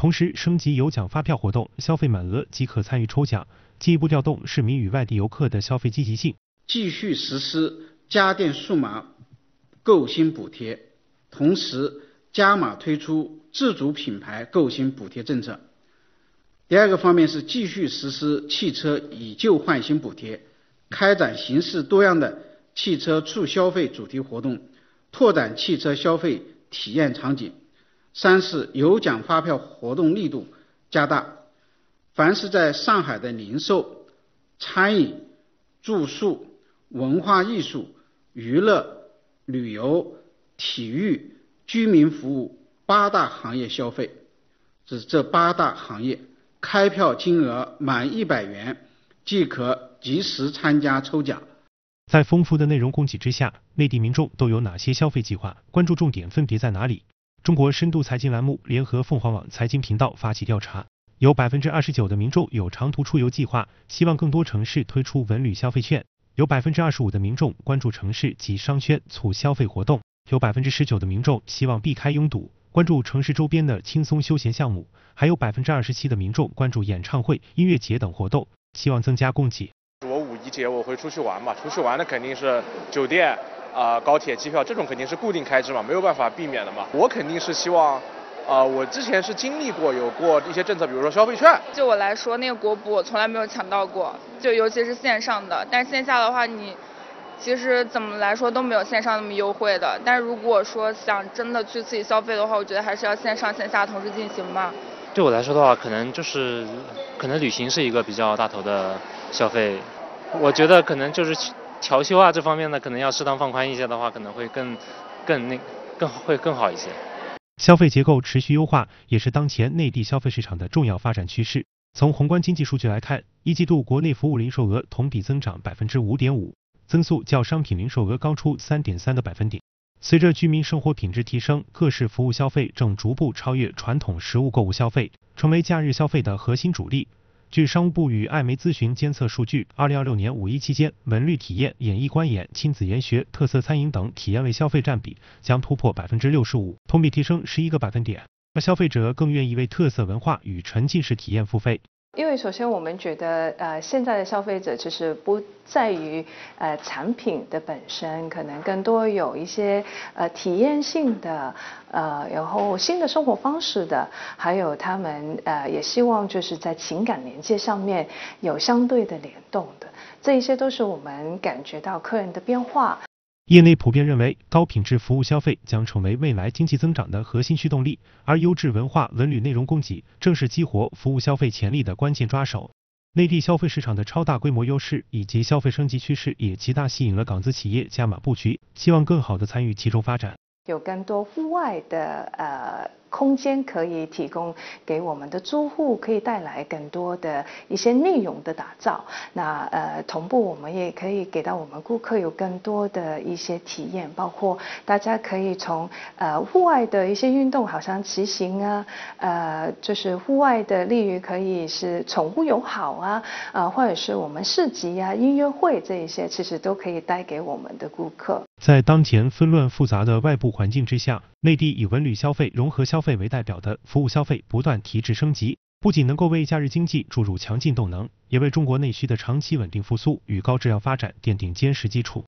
同时升级有奖发票活动，消费满额即可参与抽奖，进一步调动市民与外地游客的消费积极性。 继续实施家电数码购新补贴，同时加码推出自主品牌购新补贴政策。第二个方面是继续实施汽车以旧换新补贴，开展形式多样的汽车促消费主题活动，拓展汽车消费体验场景。三是有奖发票活动力度加大，凡是在上海的零售、餐饮、住宿、文化艺术、娱乐、旅游、体育、居民服务8大行业消费，这8大行业开票金额满100元即可及时参加抽奖。 在丰富的内容供给之下，内地民众都有哪些消费计划？关注重点分别在哪里？中国深度财经栏目联合凤凰网财经频道发起调查，有 29% 的民众有长途出游计划，希望更多城市推出文旅消费券；有 25% 的民众关注城市及商圈促消费活动；有 19% 的民众希望避开拥堵，关注城市周边的轻松休闲项目；还有 27% 的民众关注演唱会、音乐节等活动，希望增加供给。 我五一节我会出去玩嘛，出去玩的肯定是酒店高铁机票这种肯定是固定开支嘛，没有办法避免的嘛。我肯定是希望我之前是经历过有过一些政策，比如说消费券。 就我来说，那个国补我从来没有抢到过，就尤其是线上的。但是线下的话，你其实怎么来说都没有线上那么优惠的。但是如果说想真的去刺激消费的话，我觉得还是要线上线下同时进行吧。 对我来说的话，可能旅行是一个比较大头的消费。我觉得可能就是调休这方面呢，可能要适当放宽一些的话，可能会更好一些。 消费结构持续优化也是当前内地消费市场的重要发展趋势。从宏观经济数据来看，一季度国内服务零售额同比增长 5.5%， 增速较商品零售额高出 3.3个百分点。随着居民生活品质提升，各式服务消费正逐步超越传统实物购物消费，成为假日消费的核心主力。据商务部与艾媒咨询监测数据，2026年五一期间，文旅体验、演艺观演、亲子研学、特色餐饮等体验类消费占比将突破 65%， 同比提升11个百分点。而消费者更愿意为特色文化与沉浸式体验付费。 因为首先我们觉得现在的消费者其实不在于产品的本身，可能更多有一些体验性的然后新的生活方式的，还有他们也希望就是在情感连接上面有相对的联动的，这一些都是我们感觉到客人的变化。 业内普遍认为，高品质服务消费将成为未来经济增长的核心驱动力，而优质文化文旅内容供给正是激活服务消费潜力的关键抓手。内地消费市场的超大规模优势以及消费升级趋势也极大吸引了港资企业加码布局，希望更好地参与其中发展。 有更多户外的空间可以提供给我们的租户，可以带来更多的一些内容的打造。那同步我们也可以给到我们顾客有更多的一些体验，包括大家可以从户外的一些运动，好像骑行就是户外的，例如可以是宠物友好或者是我们市集音乐会这一些，其实都可以带给我们的顾客。 在当前纷乱复杂的外部环境之下，内地以文旅消费、融合消费为代表的服务消费不断提质升级，不仅能够为假日经济注入强劲动能，也为中国内需的长期稳定复苏与高质量发展奠定坚实基础。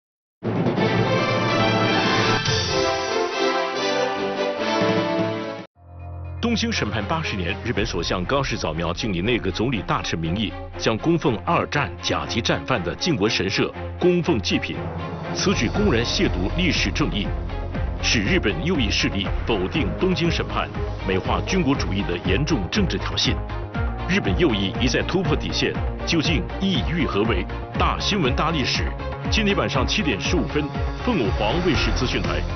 东京审判80年，日本首相高市早苗敬以内阁总理大臣名义，将供奉2战甲级战犯的靖国神社供奉祭品，此举公然亵渎历史正义，使日本右翼势力否定东京审判，美化军国主义的严重政治挑衅。日本右翼一再突破底线，究竟意欲何为？大新闻大历史，今天晚上7点15分，凤凰卫视资讯台。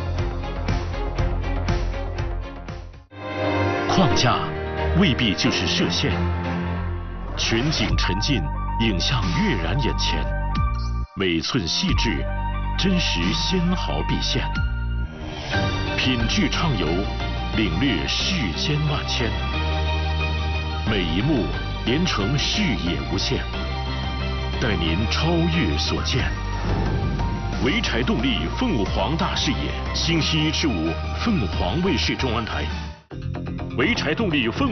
框架未必就是设限，全景沉浸，影像跃然眼前，每寸细致，真实纤毫毕现，品质畅游，领略世间万千，每一幕连成视野无限，带您超越所见。潍柴动力凤凰大视野，星期1至5，凤凰卫视中文台。潍柴动力凤